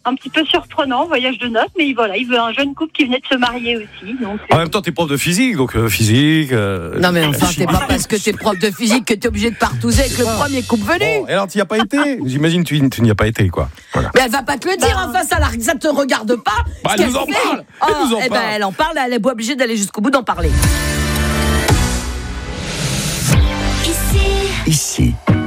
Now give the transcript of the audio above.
un petit peu surprenant, voyage de noces, mais voilà, il veut un jeune couple qui venait de se marier aussi. Donc, En même temps, t'es prof de physique, donc physique. Non mais enfin, c'est pas parce que t'es prof de physique que t'es obligé de partouzer avec le premier couple venu. Bon, et alors, tu n'y as pas été? J'imagine que tu n'y as pas été, quoi. Voilà. Mais elle va pas te le dire, enfin, ça te regarde pas. Bah, elle nous en parle. Elle nous en parle. Elle en parle, elle est pas obligée d'aller jusqu'au bout d'en parler. Ici.